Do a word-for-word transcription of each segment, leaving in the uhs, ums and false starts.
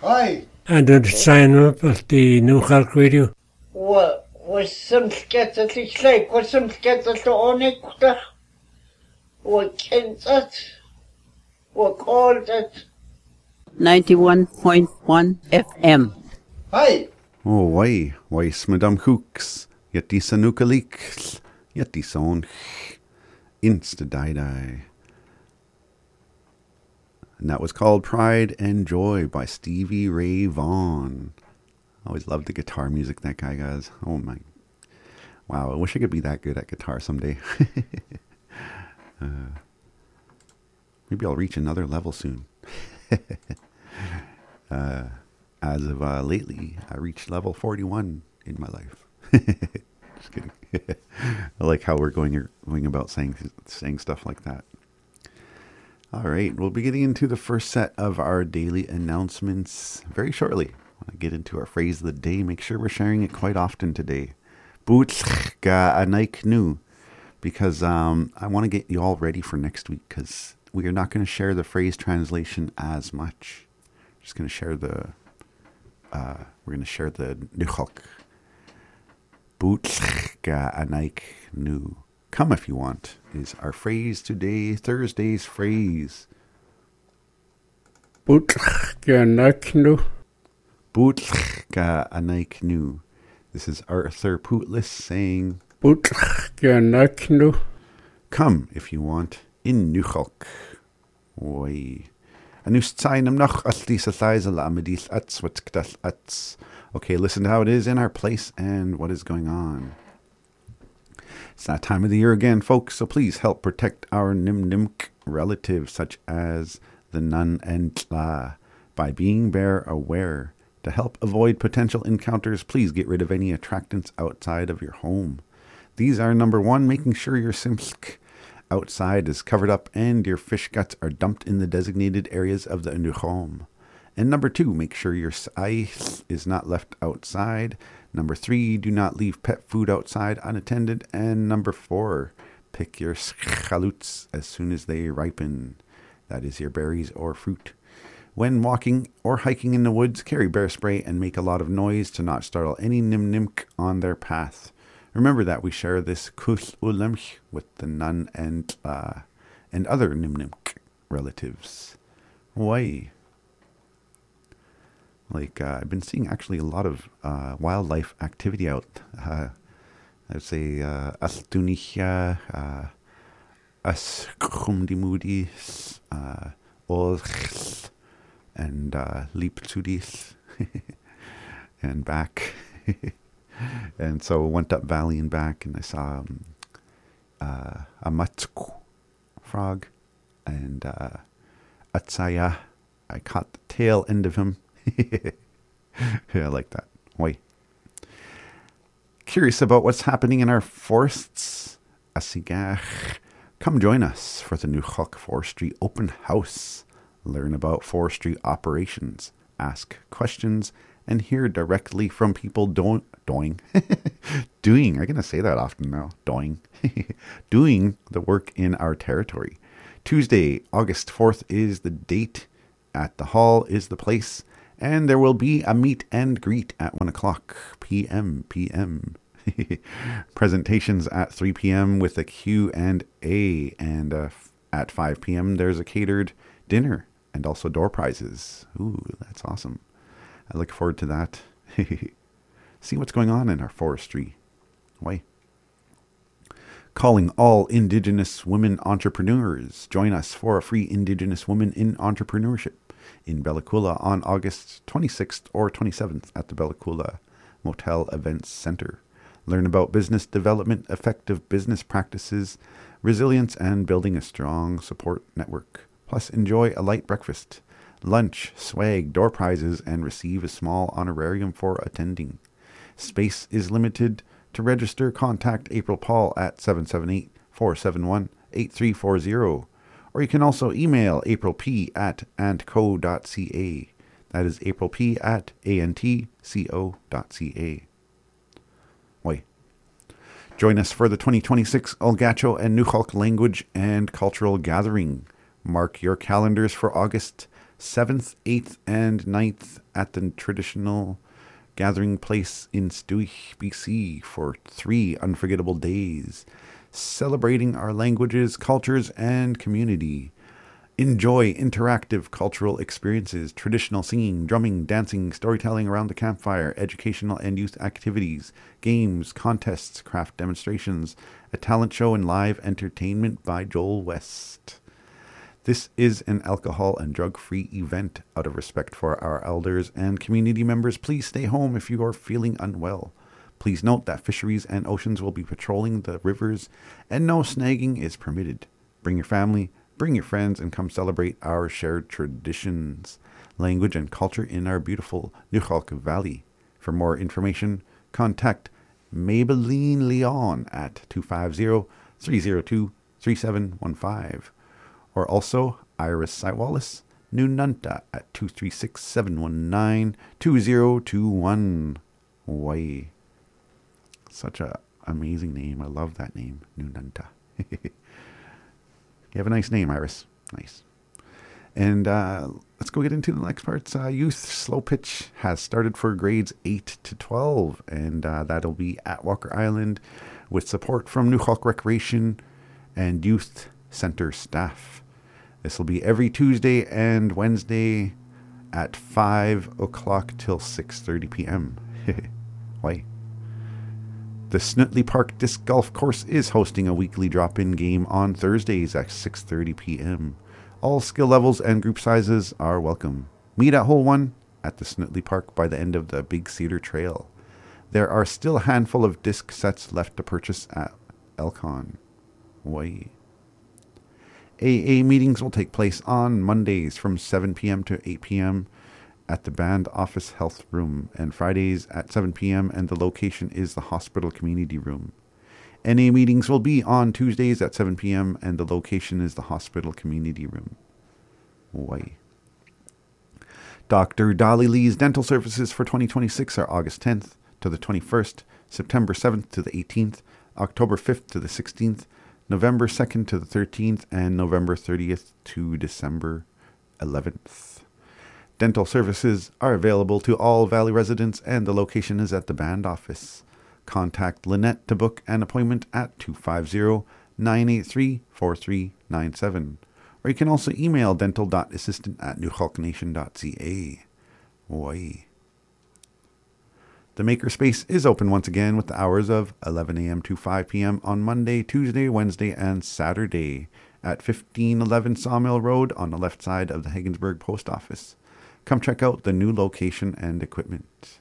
Hi. And then sign up at the New Hulk Radio. What was some sketches like? Was some sketches on it? What can that? What called it? ninety-one point one F M. Hi. Oh, why? Why, Madame Hooks? Yet die Sanukalik. Yet die Son. Insta die die. And that was called Pride and Joy by Stevie Ray Vaughan. I always loved the guitar music that guy does. Oh my. Wow, I wish I could be that good at guitar someday. uh, maybe I'll reach another level soon. uh, as of uh, lately, I reached level forty-one in my life. Just kidding. I like how we're going, going about saying, saying stuff like that. All right, we'll be getting into the first set of our daily announcements very shortly. When I get into our phrase of the day, make sure we're sharing it quite often today. Bootga anaik nu, because um, I want to get you all ready for next week, because we are not going to share the phrase translation as much. Just going to share the, uh, we're going to share the nuchok. Bootga anaik nu. Come if you want is our phrase today, Thursday's phrase. Bootga anaik nu. Bootga anaik nu. This is Arthur Pootlis saying, Bootga anaik nu. Come if you want in nuchok. Oi. Anus tsainam noch atlis athaisal amadil ats wat kdal ats. Okay, listen to how it is in our place and what is going on. It's that time of the year again, folks, so please help protect our Nimnimk relatives, such as the Nun and Tla, by being bear aware. To help avoid potential encounters, please get rid of any attractants outside of your home. These are number one, making sure your simsk outside is covered up and your fish guts are dumped in the designated areas of the home. And number two, make sure your ice is not left outside. Number three, do not leave pet food outside unattended. And number four, pick your chaluts as soon as they ripen. That is your berries or fruit. When walking or hiking in the woods, carry bear spray and make a lot of noise to not startle any nimnimk on their path. Remember that we share this kus ulemch with the nun and uh, and other nimnimk relatives. Why? Like, uh, I've been seeing actually a lot of uh, wildlife activity out. Uh, I'd say Astunicha, Askumdimudis, Olchs, and uh, Liptsudis, and back. And so I went up valley and back, and I saw um, uh, a Matsk frog, and uh, Atsaya. I caught the tail end of him. Yeah, I like that. Why? Curious about what's happening in our forests? Asigach. Come join us for the New Chok Forestry Open House. Learn about forestry operations, ask questions, and hear directly from people do- doing, doing, I'm going to say that often now, doing, doing the work in our territory. Tuesday, August fourth is the date. At the hall is the place. And there will be a meet and greet at one o'clock p.m. p.m. Presentations at three p.m. with a Q and A. And uh, at five p.m. there's a catered dinner and also door prizes. Ooh, that's awesome. I look forward to that. See what's going on in our forestry. Why? Calling all Indigenous women entrepreneurs. Join us for a free Indigenous Women in Entrepreneurship in Bella Coola on August twenty-sixth or twenty-seventh at the Bella Coola Motel Events Center. Learn about business development, effective business practices, resilience, and building a strong support network. Plus, enjoy a light breakfast, lunch, swag, door prizes, and receive a small honorarium for attending. Space is limited. To register, contact April Paul at seven seven eight, four seven one, eight three four zero. Or you can also email aprilp at antco.ca. That is aprilp at antco.ca. Wait. Join us for the twenty twenty-six Olgacho and Nukhalk Language and Cultural Gathering. Mark your calendars for August seventh, eighth, and ninth at the traditional gathering place in Stewich, B C for three unforgettable days, celebrating our languages, cultures, and community. Enjoy interactive cultural experiences, traditional singing, drumming, dancing, storytelling around the campfire, educational and youth activities, games, contests, craft demonstrations, a talent show, and live entertainment by Joel West. This is an alcohol and drug-free event. Out of respect for our elders and community members, please stay home if you are feeling unwell. Please note that fisheries and oceans will be patrolling the rivers and no snagging is permitted. Bring your family, bring your friends, and come celebrate our shared traditions, language, and culture in our beautiful Nukhalk Valley. For more information, contact Maybelline Leon at two five zero, three zero two, three seven one five. Or also Iris Saiwalis, Nununta at two three six, seven one nine, two zero two one. Why? Such a amazing name. I love that name, Nununta. You have a nice name, Iris. Nice. And uh, let's go get into the next parts. Uh, youth Slow Pitch has started for grades eight to twelve, and uh, that'll be at Walker Island with support from Nukhalk Recreation and Youth Center staff. This will be every Tuesday and Wednesday at five o'clock till six thirty p.m. Why? The Snutley Park Disc Golf Course is hosting a weekly drop-in game on Thursdays at six thirty p.m. All skill levels and group sizes are welcome. Meet at Hole one at the Snutley Park by the end of the Big Cedar Trail. There are still a handful of disc sets left to purchase at Elcon. Why? A A meetings will take place on Mondays from seven p.m. to eight p.m. at the Band Office Health Room, and Fridays at seven p.m. and the location is the Hospital Community Room. N A meetings will be on Tuesdays at seven p.m. and the location is the Hospital Community Room. Why? Doctor Dolly Lee's dental services for twenty twenty-six are August tenth to the twenty-first, September seventh to the eighteenth, October fifth to the sixteenth, November second to the thirteenth, and November thirtieth to December eleventh. Dental services are available to all Valley residents, and the location is at the Band Office. Contact Lynette to book an appointment at two five zero, nine eight three, four three nine seven. Or you can also email dental.assistant at nukhalknation.ca. Why? The Makerspace is open once again with the hours of eleven a.m. to five p.m. on Monday, Tuesday, Wednesday, and Saturday at fifteen eleven Sawmill Road on the left side of the Haggensburg Post Office. Come check out the new location and equipment.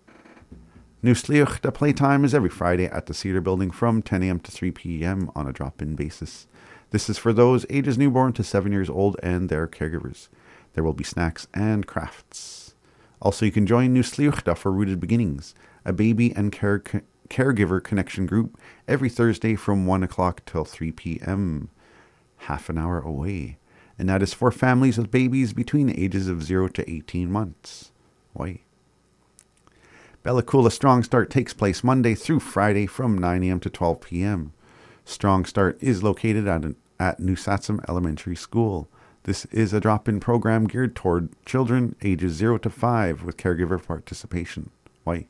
New Sliuch, the playtime is every Friday at the Cedar Building from ten a.m. to three p.m. on a drop-in basis. This is for those ages newborn to seven years old and their caregivers. There will be snacks and crafts. Also, you can join New Sliuchta for Rooted Beginnings, a baby and care, caregiver connection group, every Thursday from one o'clock till three p.m., half an hour away. And that is for families with babies between the ages of zero to eighteen months. Why? Bella Coola Strong Start takes place Monday through Friday from nine a.m. to twelve p.m. Strong Start is located at, an, at New Satsum Elementary School. This is a drop-in program geared toward children ages zero to five with caregiver participation. Why?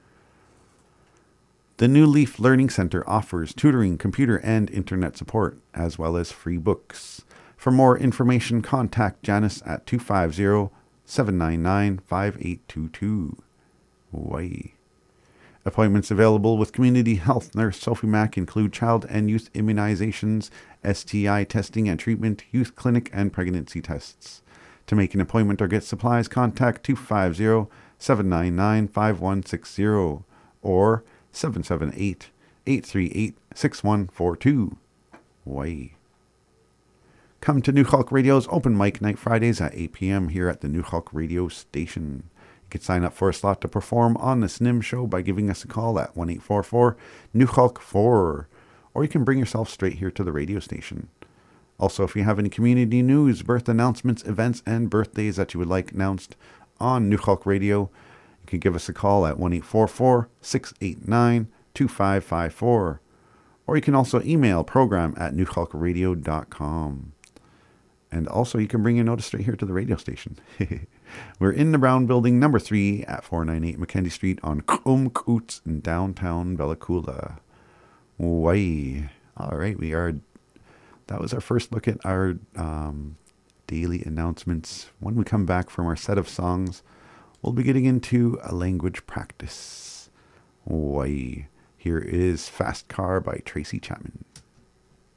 The New Leaf Learning Center offers tutoring, computer, and internet support, as well as free books. For more information, contact Janice at two five zero, seven nine nine, five eight two two. Why? Appointments available with Community Health Nurse Sophie Mack include child and youth immunizations, S T I testing and treatment, youth clinic, and pregnancy tests. To make an appointment or get supplies, contact two five zero, seven nine nine, five one six zero or seven seven eight, eight three eight, six one four two. Why? Come to Nukhalk Radio's Open Mic Night Fridays at eight p.m. here at the Nukhalk Radio Station. You can sign up for a slot to perform on the S N I M show by giving us a call at one eight four four, N U K H A L K four, or you can bring yourself straight here to the radio station. Also, if you have any community news, birth announcements, events, and birthdays that you would like announced on Nukhalk Radio, you can give us a call at one eight four four, six eight nine, two five five four, or you can also email program at nukhalk radio dot com. And also, you can bring your notice straight here to the radio station. We're in the Brown Building, number three, at four ninety-eight Mackenzie Street on Krumkoots in downtown Bella Coola. Hawaii. All right, we are. That was our first look at our um, daily announcements. When we come back from our set of songs, we'll be getting into a language practice. Hawaii. Here is Fast Car by Tracy Chapman.